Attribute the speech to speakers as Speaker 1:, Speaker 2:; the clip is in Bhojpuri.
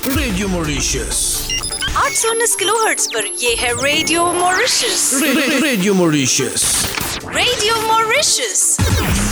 Speaker 1: रेडियो मॉरिशस
Speaker 2: 819 किलोहर्ट्ज पर ये है radio Mauritius.
Speaker 1: Radio Mauritius.
Speaker 2: Radio Mauritius.